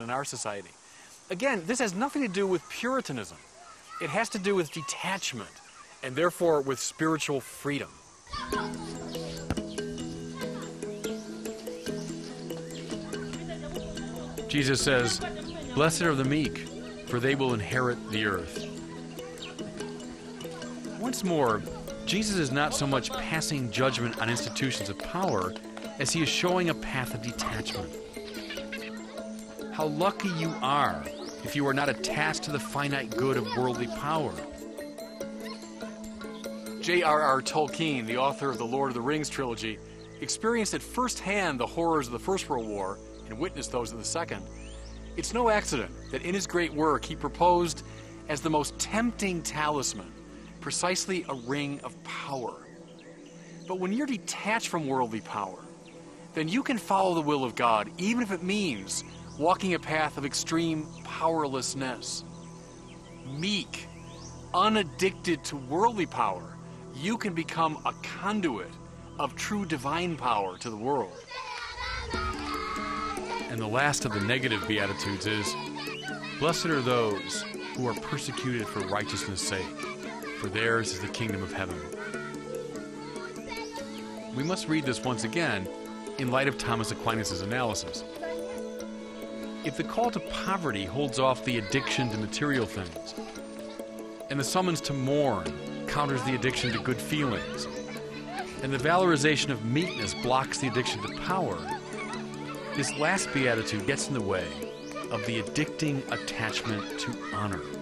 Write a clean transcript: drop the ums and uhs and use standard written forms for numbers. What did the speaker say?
in our society. Again, this has nothing to do with Puritanism. It has to do with detachment, and therefore with spiritual freedom. Jesus says, "Blessed are the meek, for they will inherit the earth." Once more, Jesus is not so much passing judgment on institutions of power as he is showing a path of detachment. How lucky you are if you are not attached to the finite good of worldly power. J.R.R. Tolkien, the author of the Lord of the Rings trilogy, experienced at first hand the horrors of the First World War and witnessed those of the Second. It's no accident that in his great work he proposed as the most tempting talisman precisely a ring of power. But when you're detached from worldly power, then you can follow the will of God, even if it means walking a path of extreme powerlessness. Meek, unaddicted to worldly power, you can become a conduit of true divine power to the world. And the last of the negative Beatitudes is, "Blessed are those who are persecuted for righteousness' sake, for theirs is the kingdom of heaven." We must read this once again in light of Thomas Aquinas' analysis. If the call to poverty holds off the addiction to material things, and the summons to mourn counters the addiction to good feelings, and the valorization of meekness blocks the addiction to power, this last beatitude gets in the way of the addicting attachment to honor.